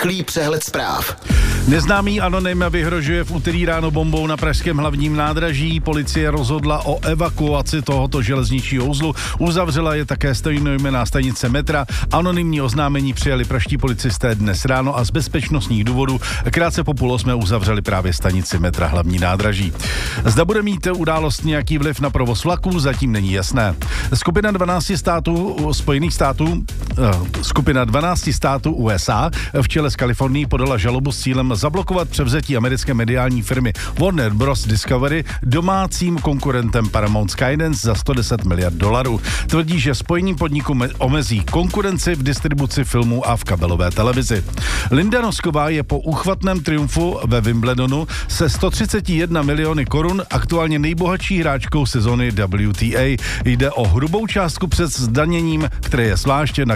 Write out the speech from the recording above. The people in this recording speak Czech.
rychlý přehled zpráv. Neznámý anonym vyhrožuje v úterý ráno bombou na pražském hlavním nádraží. Policie rozhodla o evakuaci tohoto železničního uzlu. Uzavřela je také stejnojmenná stanice metra. Anonymní oznámení přijali pražští policisté dnes ráno a z bezpečnostních důvodů krátce po 7:30 uzavřeli právě stanici metra hlavní nádraží. Zda bude mít událost nějaký vliv na provoz vlaků, zatím není jasné. Skupina 12 států USA v čele s Kalifornií podala žalobu s cílem zablokovat převzetí americké mediální firmy Warner Bros. Discovery domácím konkurentem Paramount Skydance za $110 miliard. Tvrdí, že spojením podniku omezí konkurenci v distribuci filmů a v kabelové televizi. Linda Nosková je po úchvatném triumfu ve Wimbledonu se 131 miliony korun aktuálně nejbohatší hráčkou sezony WTA. Jde o hrubou částku před zdaněním, které je zvláště na